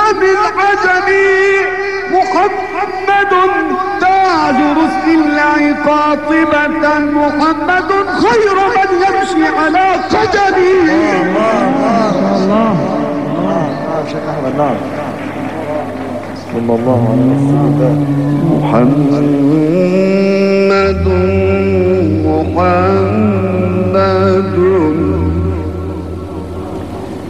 بالعجم محمد تاج رسل الله قاطبة محمد خير من يمشي على قدمه. الله شيخ أحمد. نعم. صلى الله عليه وسلم. محمد